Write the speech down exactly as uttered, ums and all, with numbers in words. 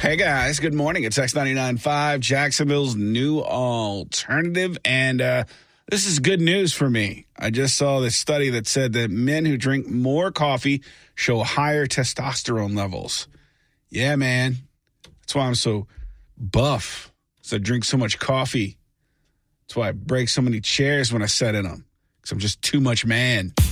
Hey, guys. Good morning. It's X ninety-nine point five, Jacksonville's new alternative. And uh, this is good news for me. I just saw this study that said that men who drink more coffee show higher testosterone levels. Yeah, man. That's why I'm so buff. So I drink so much coffee. That's why I break so many chairs when I sit in them. Because I'm just too much man.